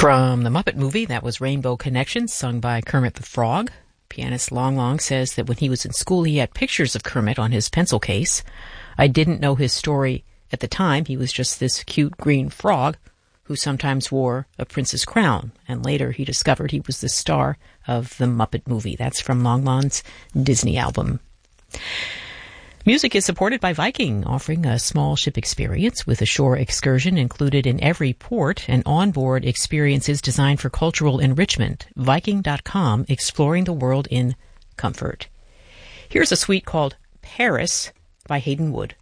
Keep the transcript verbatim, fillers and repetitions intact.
From the Muppet movie, that was Rainbow Connection, sung by Kermit the Frog. Pianist Long Long says that when he was in school, he had pictures of Kermit on his pencil case. I didn't know his story at the time. He was just this cute green frog who sometimes wore a prince's crown. And later he discovered he was the star of the Muppet movie. That's from Long Long's Disney album. Music is supported by Viking, offering a small ship experience with a shore excursion included in every port and onboard experiences designed for cultural enrichment. Viking dot com, exploring the world in comfort. Here's a suite called Paris by Hayden Wood.